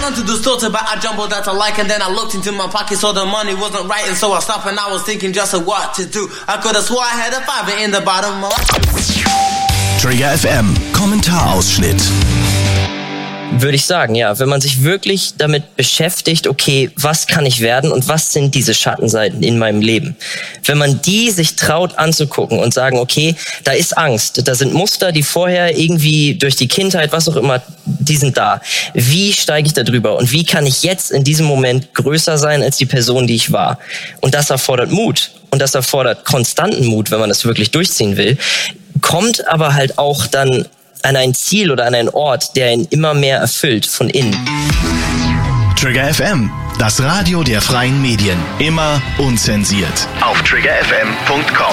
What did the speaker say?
run to the store to buy a jumbo that I like, and then I looked into my pocket, so the money wasn't right, and so I stopped and I was thinking just what to do. I could have swore I had a $5 in the bottom of Trigger FM, Kommentarausschnitt. Würde ich sagen, ja. Wenn man sich wirklich damit beschäftigt, okay, was kann ich werden und was sind diese Schattenseiten in meinem Leben? Wenn man die sich traut anzugucken und sagen, okay, da ist Angst, da sind Muster, die vorher irgendwie durch die Kindheit, was auch immer, die sind da. Wie steige ich da drüber und wie kann ich jetzt in diesem Moment größer sein als die Person, die ich war? Und das erfordert Mut und das erfordert konstanten Mut, wenn man das wirklich durchziehen will, kommt aber halt auch dann an ein Ziel oder an einen Ort, der ihn immer mehr erfüllt von innen. Trigger FM, das Radio der freien Medien. Immer unzensiert. Auf triggerfm.com.